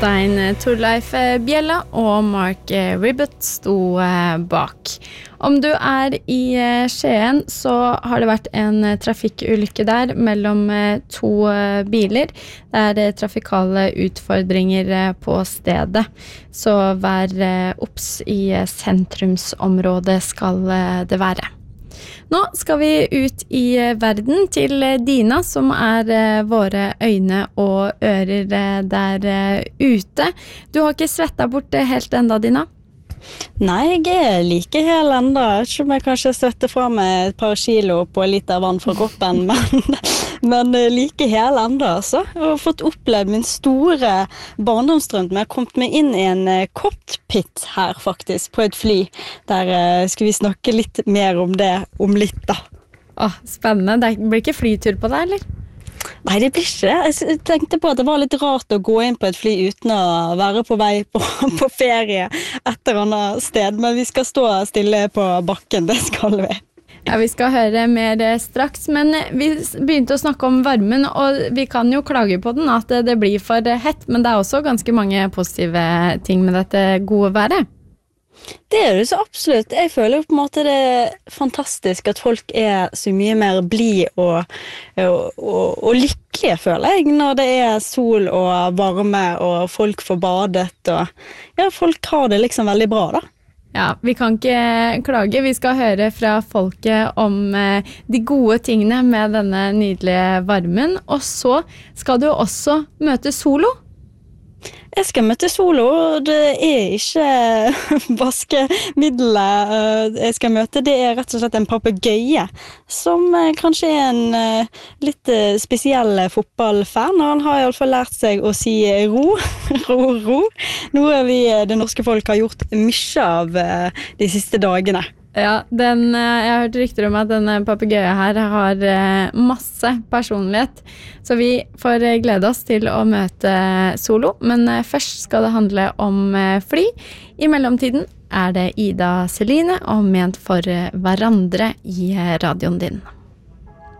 Stein Torleif Bjella og Mark Ribbett sto bak. Om du I Skien, så har det vært en trafikkulykke der mellom to biler. Det trafikale utfordringer på stedet. Så vær obs I sentrumsområdet skal det være. Nå skal vi ut I verden til Dina, som våre øyne og ører der ute. Du har ikke svettet bort helt enda, Dina? Nei, jeg like hel enda. Ikke om jeg kanskje svetter fra meg et par kilo på litt av vann fra kroppen, men like hel enda, altså. Jeg har fått opplevd min store barndomsdrøm. Jeg har kommet meg inn I en cockpit her, faktisk, på et fly. Der skal vi snakke litt mer om det om litt, da. Spennende. Det blir ikke flytur på deg, eller? Nei, det blir ikke det. Jeg tenkte på at det var litt rart å gå inn på et fly uten å være på vei på ferie et eller annet sted, men vi skal stå stille på bakken, det skal vi. Ja, vi skal høre mer straks, men vi begynte å snakke om varmen, og vi kan jo klage på den, at det blir for hett, men det også ganske mange positive ting med dette gode været. Det det så absolutt. Jeg føler på en måte det fantastisk at folk så mye mer blid og lykkelige, føler jeg, når det sol og varme, og folk får badet, og ja, folk har det liksom veldig bra, da. Ja, vi kan ikke klage. Vi skal høre fra folket om de gode tingene med denne nydelige varmen, og så skal du også møte Solo. Jeg skal møte Solo, og det ikke vaskemiddelet jeg skal møte, det rett og slett en papegøye, som kanskje en litt spesiell fotballfan, og han har I alle fall lært seg å si ro, ro. Noe det norske folk har gjort mye av de siste dagene. Ja, jeg har hørt rykter om at denne papegøyen her har masse personlighet, så vi får glede oss til å møte Solo, men først skal det handle om fly. I mellomtiden det Ida Celine og Ment for hverandre I radioen din.